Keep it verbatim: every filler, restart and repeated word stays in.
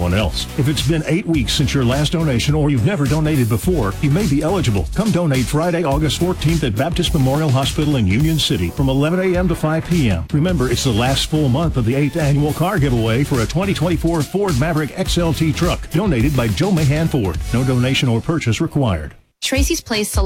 anyone else. If it's been eight weeks since your last donation or you've never donated before, you may be eligible. Come donate Friday, August fourteenth at Baptist Memorial Hospital in Union City from eleven a.m. to five p.m. Remember, it's the last full month of the eighth annual car giveaway for a twenty twenty-four Ford Maverick X L T truck donated by Joe Mahan Ford. No donation or purchase required. Tracy's Place